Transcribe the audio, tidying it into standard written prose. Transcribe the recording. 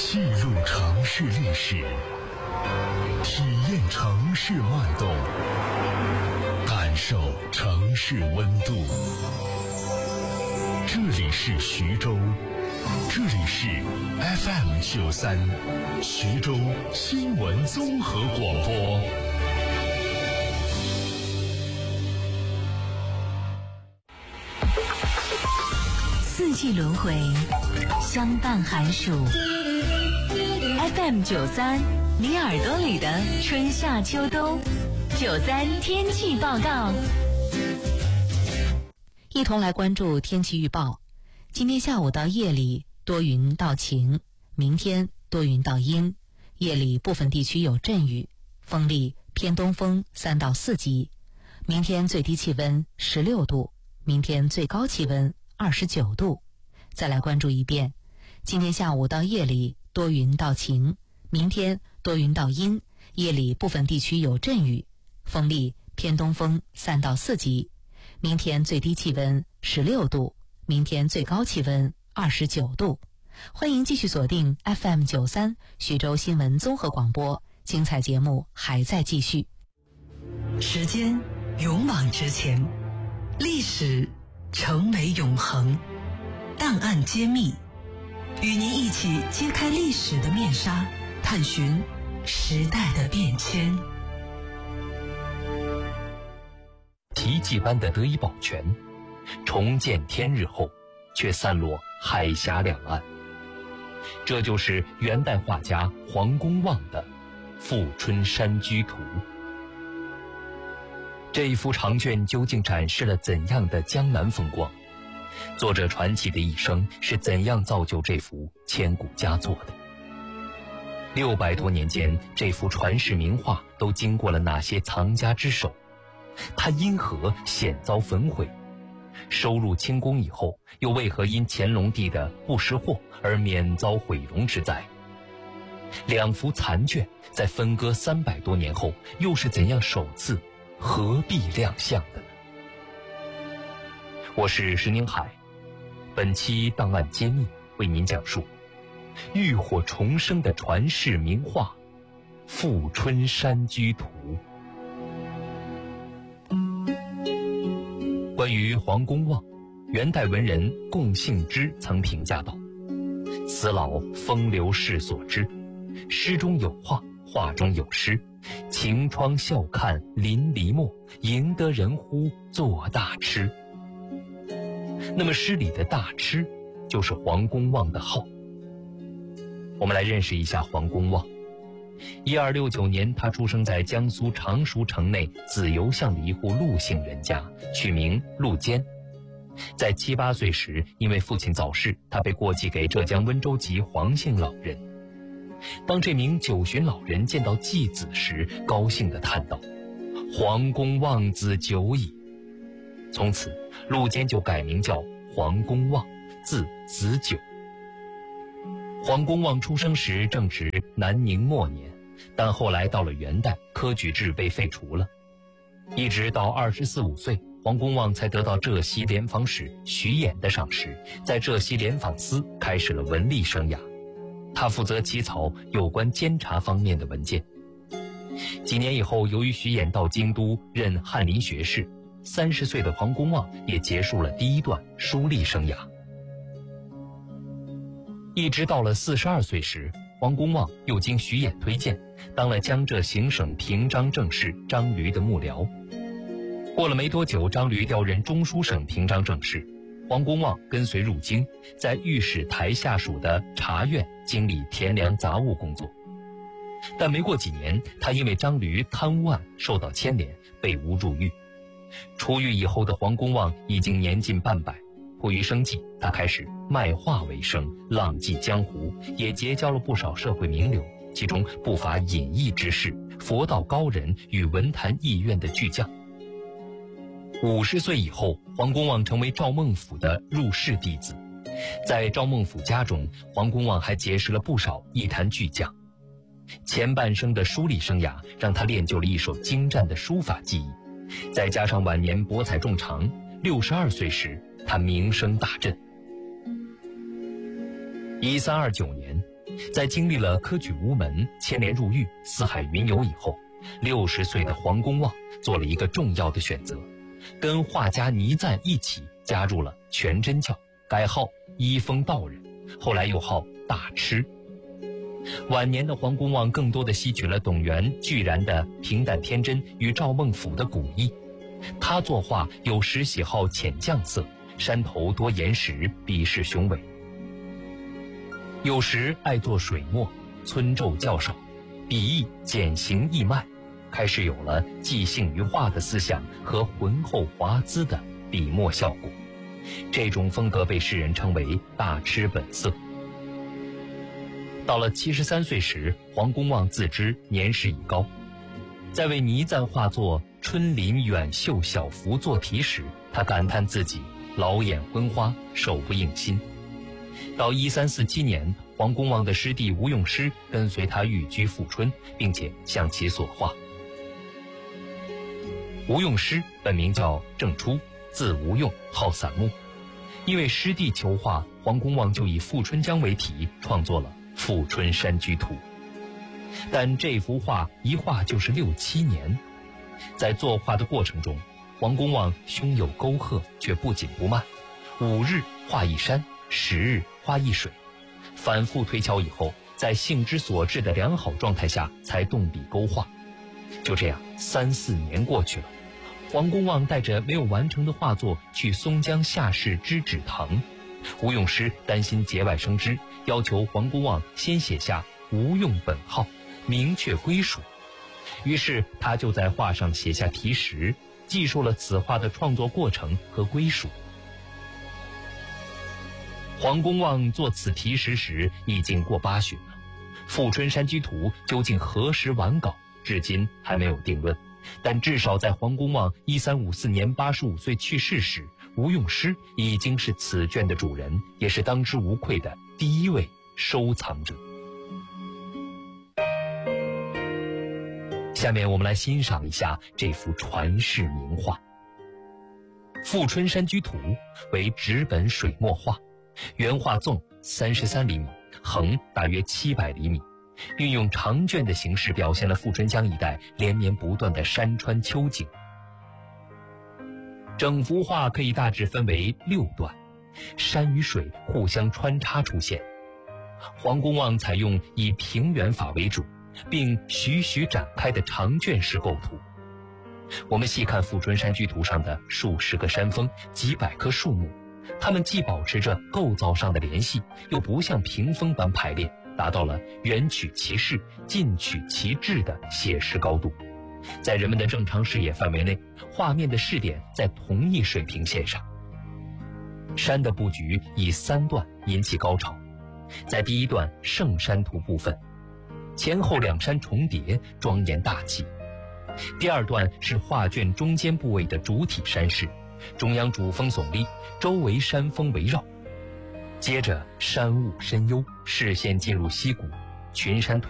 记录城市历史，体验城市脉动，感受城市温度。这里是徐州，这里是 FM93 徐州新闻综合广播。 四季轮回，相伴寒暑。FM93，你耳朵里的春夏秋冬。93天气报告，一同来关注天气预报。今天下午到夜里多云到晴，明天多云到阴，夜里部分地区有阵雨，风力偏东风3到4级。明天最低气温16度，明天最高气温29度。再来关注一遍，今天下午到夜里多云到晴，明天多云到阴，夜里部分地区有阵雨，风力偏东风3到4级。明天最低气温16度，明天最高气温29度。欢迎继续锁定 FM93 徐州新闻综合广播，精彩节目还在继续。 时间勇往直前，历史成为永恒，档案揭秘，与您一起揭开历史的面纱，探寻时代的变迁。 奇迹般的得以保全，重见天日后却散落海峡两岸。这就是元代画家黄公望的《富春山居图》。这一幅长卷究竟展示了怎样的江南风光？作者传奇的一生是怎样造就这幅千古佳作的？600多年间，这幅传世名画都经过了哪些藏家之手？它因何险遭焚毁？收入清宫以后，又为何因乾隆帝的不识货而免遭毁容之灾？两幅残卷在分割300多年后，又是怎样首次合璧亮相的呢？我是石宁海，本期档案揭秘为您讲述浴火重生的传世名画《富春山居图》。关于黄公望，元代文人龚信之曾评价道：此老风流世所知，诗中有画，画中有诗，晴窗笑看淋漓墨，赢得人乎作大痴。那么诗里的大痴就是黄公望的号。我们来认识一下黄公望。1269年，他出生在江苏常熟城内子由巷的一户陆姓人家，取名陆坚。在7、8岁时，因为父亲早逝，他被过继给浙江温州籍黄姓老人。当这名九旬老人见到继子时，高兴地叹道：黄公望子久矣。从此陆坚就改名叫黄公望，字子久。黄公望出生时正值南宁末年，但后来到了元代，科举制被废除了。一直到24、25岁，黄公望才得到浙西联防使徐衍的赏识，在浙西联访司开始了文吏生涯。他负责起草有关监察方面的文件。几年以后，由于徐衍到京都任翰林学士，30岁的黄公望也结束了第一段书吏生涯。一直到了42岁时，黄公望又经徐衍推荐，当了江浙行省平章政事张驴的幕僚。过了没多久，张驴调任中书省平章政事，黄公望跟随入京，在御史台下属的察院经理田粮杂务工作。但没过几年，他因为张驴贪污案受到牵连，被诬入狱。出狱以后的黄公望已经年近半百，迫于生计，他开始卖画为生，浪迹江湖，也结交了不少社会名流，其中不乏隐逸之士、佛道高人与文坛艺苑的巨匠。50岁以后，黄公望成为赵孟頫的入室弟子。在赵孟頫家中，黄公望还结识了不少艺坛巨匠。前半生的书吏生涯让他练就了一手精湛的书法技艺，再加上晚年博采众长，62岁时他名声大振。1329年， 在经历了科举无门、牵连入狱、四海云游以后，60岁的黄公望做了一个重要的选择，跟画家倪瓒一起加入了全真教，改号一风道人，后来又号大痴。晚年的黄公望更多的吸取了董源、巨然的平淡天真与赵孟俯的古意。他作画有时喜好浅绛色，山头多岩石，笔势雄伟；有时爱作水墨，皴皱较少，笔意简行易迈，开始有了即兴于画的思想和浑厚华姿的笔墨效果。这种风格被世人称为大痴本色。到了73岁时，黄公望自知年事已高，在为倪瓒画作《春林远秀小幅》做题时，他感叹自己老眼昏花，手不应心。到1347年，黄公望的师弟吴用师跟随他寓居富春，并且向其所画。吴用师本名叫郑初，字吴用，号散木。因为师弟求画，黄公望就以富春江为题，创作了《富春山居图》。但这幅画一画就是6、7年。在作画的过程中，黄公望胸有沟壑，却不紧不慢，5日画一山，10日画一水，反复推敲以后，在兴之所至的良好状态下，才动笔勾画。就这样3、4年过去了，黄公望带着没有完成的画作去松江下士织纸堂。吴用师担心节外生枝，要求黄公望先写下吴用本号，明确归属。于是他就在画上写下题时，记述了此画的创作过程和归属。黄公望作此题时时已经过8旬了，《富春山居图》究竟何时完稿，至今还没有定论。但至少在黄公望1354年85岁去世时，吴用师已经是此卷的主人，也是当之无愧的第一位收藏者。下面我们来欣赏一下这幅传世名画。《富春山居图》为纸本水墨画，原画纵33厘米，横大约700厘米，运用长卷的形式表现了富春江一带连绵不断的山川秋景。整幅画可以大致分为6段，山与水互相穿插出现。黄公望采用以平原法为主，并徐徐展开的长卷式构图。我们细看《富春山居图》上的数十个山峰、几百棵树木，它们既保持着构造上的联系，又不像屏风般排列，达到了远取其势、近取其志的写实高度。在人们的正常视野范围内，画面的视点在同一水平线上。山的布局以3段引起高潮，在第1段圣山图部分，前后2山重叠，庄严大气。第2段是画卷中间部位的主体山势，中央主峰耸立，周围山峰围绕。接着山雾深幽，视线进入溪谷，群山